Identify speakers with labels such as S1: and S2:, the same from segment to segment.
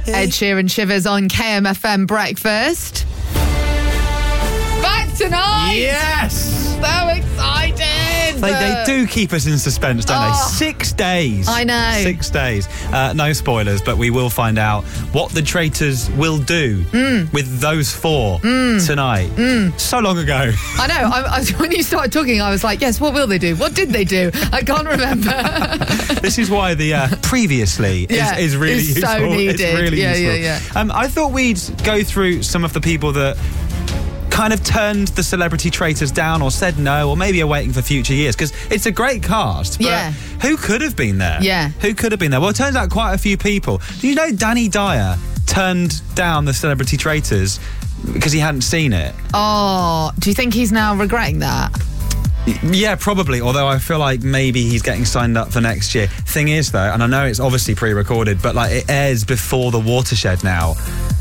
S1: Ed Sheeran Shivers on KMFM Breakfast. Back tonight!
S2: Yes!
S1: So excited!
S2: They do keep us in suspense, don't they? 6 days.
S1: I know.
S2: 6 days. No spoilers, but we will find out what the traitors will do with those four tonight. So long ago.
S1: I know. When you started talking, I was like, yes, what will they do? What did they do? I can't remember.
S2: This is why the previously is really useful.
S1: So needed.
S2: It's really useful.
S1: Yeah.
S2: I thought we'd go through some of the people that kind of turned the celebrity traitors down or said no or maybe are waiting for future years, because it's a great cast, but who could have been there? Who could have been there? Well, it turns out quite a few people. Do you know Danny Dyer turned down the celebrity traitors because he hadn't seen it?
S1: Oh, do you think he's now regretting that?
S2: Yeah, probably, although I feel like maybe he's getting signed up for next year. Thing is, though, and I know it's obviously pre-recorded, but like it airs before The Watershed now.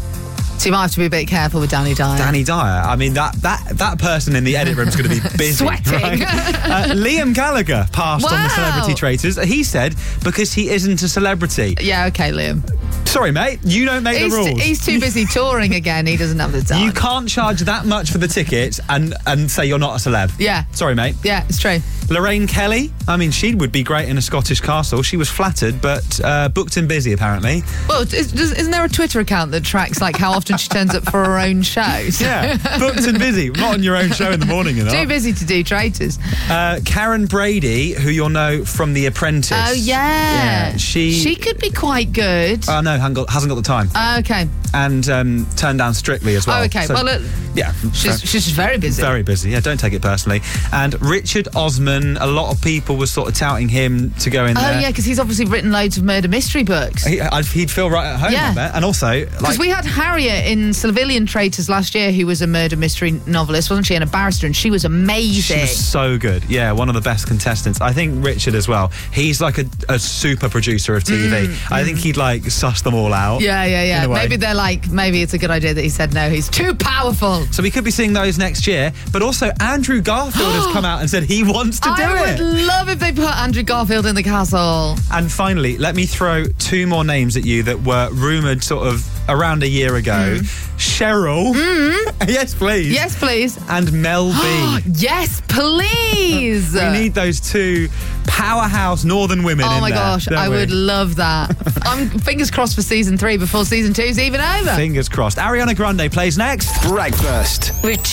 S1: So you might have to be a bit careful with Danny Dyer.
S2: Danny Dyer. I mean, that person in the edit room is going to be busy.
S1: Sweating.
S2: Right? Liam Gallagher passed on the celebrity traitors. He said because he isn't a celebrity.
S1: Yeah, okay, Liam.
S2: Sorry, mate. You don't make the rules.
S1: He's too busy touring again. He doesn't have the time.
S2: You can't charge that much for the tickets and say you're not a celeb.
S1: Yeah.
S2: Sorry, mate.
S1: Yeah, it's true.
S2: Lorraine Kelly. I mean, she would be great in a Scottish castle. She was flattered, but booked and busy, apparently.
S1: Well, isn't there a Twitter account that tracks like how often she turns up for her own shows?
S2: Yeah, booked and busy. Not on your own show in the morning, you know.
S1: Too busy to do traitors.
S2: Karen Brady, who you'll know from The Apprentice.
S1: Oh, yeah. She could be quite good.
S2: Oh, no, hasn't got the time.
S1: Okay.
S2: And turned down Strictly as well.
S1: Oh, okay.
S2: So,
S1: well,
S2: yeah.
S1: She's just very busy.
S2: Very busy, yeah, don't take it personally. And Richard Osman, a lot of people were sort of touting him to go in there.
S1: Oh, yeah, because he's obviously written loads of murder mystery books.
S2: He'd feel right at home, I bet. And also...
S1: Because we had Harriet in Civilian Traitors last year, who was a murder mystery novelist, wasn't she, and a barrister, and she was amazing.
S2: She was so good. Yeah, one of the best contestants. I think Richard as well. He's like a super producer of TV. I think he'd like suss them all out.
S1: Yeah. Maybe they're like, maybe it's a good idea that he said no. He's too powerful.
S2: So we could be seeing those next year. But also Andrew Garfield has come out and said he wants to do it.
S1: I would love if they put Andrew Garfield in the castle.
S2: And finally, let me throw two more names at you that were rumoured sort of around a year ago. Cheryl. Yes, please.
S1: Yes, please.
S2: And Mel B.
S1: Yes, please.
S2: We need those two powerhouse northern women in there.
S1: Oh my gosh, I would love that. I'm fingers crossed for season 3 before season 2's even over.
S2: Fingers crossed. Ariana Grande plays next.
S3: Breakfast.